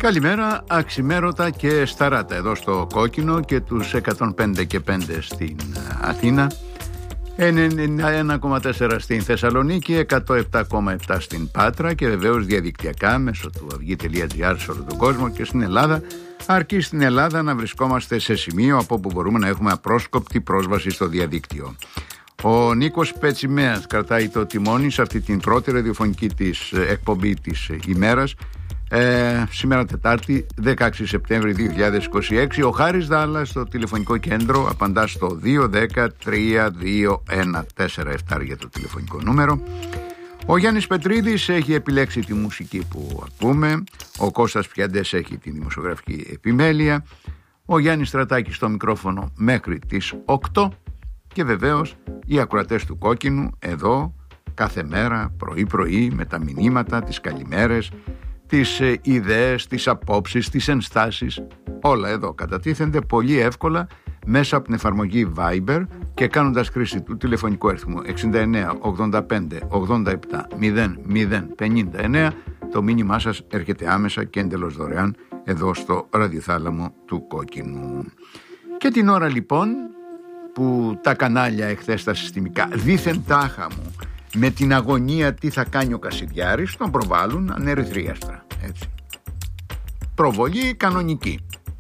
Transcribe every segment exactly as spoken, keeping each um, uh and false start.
Καλημέρα, αξιμέρωτα και σταράτα εδώ στο Κόκκινο και τους εκατόν πέντε και πέντε στην Αθήνα, ενενήντα ένα κόμμα τέσσερα στην Θεσσαλονίκη, εκατόν επτά κόμμα επτά στην Πάτρα και βεβαίως διαδικτυακά μέσω του αυγή τελεία τζι άρ σε όλο τον κόσμο και στην Ελλάδα, αρκεί στην Ελλάδα να βρισκόμαστε σε σημείο από όπου μπορούμε να έχουμε απρόσκοπτη πρόσβαση στο διαδίκτυο. Ο Νίκος Πετσιμέας κρατάει το τιμόνι σε αυτή την πρώτη ραδιοφωνική της εκπομπή της ημέρας. Ε, σήμερα Τετάρτη δεκαέξι Σεπτέμβρη δύο χιλιάδες είκοσι έξι. Ο Χάρης Δάλλας στο τηλεφωνικό κέντρο απαντά στο δύο ένα μηδέν τρία δύο ένα τέσσερα επτά για το τηλεφωνικό νούμερο. Ο Γιάννης Πετρίδης έχει επιλέξει τη μουσική που ακούμε. Ο Κώστας Πιαντές έχει τη δημοσιογραφική επιμέλεια. Ο Γιάννης Στρατάκης στο μικρόφωνο μέχρι τις οκτώ. Και βεβαίως οι ακροατές του Κόκκινου εδώ κάθε μέρα πρωί πρωί με τα μηνύματα, τις καλημέρες, τις ε, ιδέες, τις απόψεις, τις ενστάσεις, όλα εδώ κατατίθενται πολύ εύκολα μέσα από την εφαρμογή Viber και κάνοντας χρήση του τηλεφωνικού αριθμού εξήντα εννέα ογδόντα πέντε ογδόντα επτά μηδέν μηδέν πενήντα εννέα. Το μήνυμά σας έρχεται άμεσα και εντελώς δωρεάν εδώ στο ραδιοθάλαμο του Κόκκινου. Και την ώρα λοιπόν που τα κανάλια εχθές τα συστημικά δήθεν τάχα μου με την αγωνία τι θα κάνει ο Κασιδιάρης, τον προβάλλουν ανερυθρίαστρα, έτσι. Προβολή κανονική.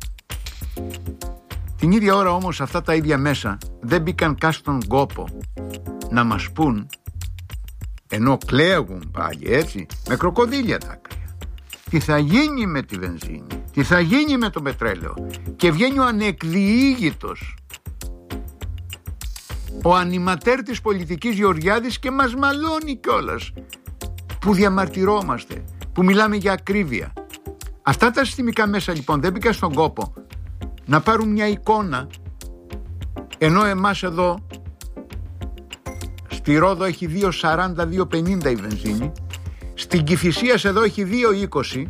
Την ίδια ώρα όμως αυτά τα ίδια μέσα δεν μπήκαν καν στον κόπο να μας πούν, ενώ κλαίγουν πάλι έτσι με κροκοδίλια δάκρυα, τι θα γίνει με τη βενζίνη, τι θα γίνει με το πετρέλαιο, και βγαίνει ο ανεκδιήγητος, ο ανιματέρ της πολιτικής Γεωργιάδης και μας μαλώνει κιόλας που διαμαρτυρόμαστε, που μιλάμε για ακρίβεια. Αυτά τα συστημικά μέσα λοιπόν δεν μπήκαν στον κόπο να πάρουν μια εικόνα, ενώ εμάς εδώ στη Ρόδο έχει δύο σαράντα, δύο πενήντα η βενζίνη, στην Κηφισίας εδώ έχει δύο είκοσι.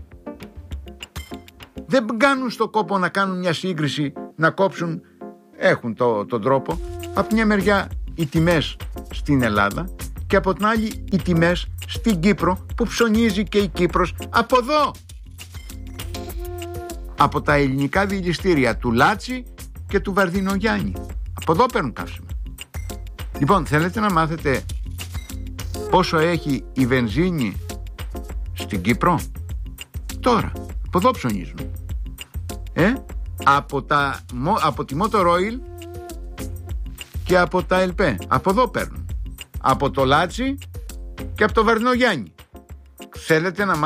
Δεν κάνουν στον κόπο να κάνουν μια σύγκριση, να κόψουν, έχουν το, τον τρόπο. Από μια μεριά οι τιμές στην Ελλάδα και από την άλλη οι τιμές στην Κύπρο, που ψωνίζει και η Κύπρος από εδώ, από τα ελληνικά διελιστήρια του Λάτσι και του Βαρδινογιάννη. Από εδώ παίρνουν καύσιμα. Λοιπόν, θέλετε να μάθετε πόσο έχει η βενζίνη στην Κύπρο? Τώρα, από εδώ ψωνίζουν. Ε, από, τα, από τη Motor Oil και από τα ΕΛΠΕ. Από εδώ παίρνουν. Από το Λάτσι και από το Βαρδινογιάννη. Θέλετε να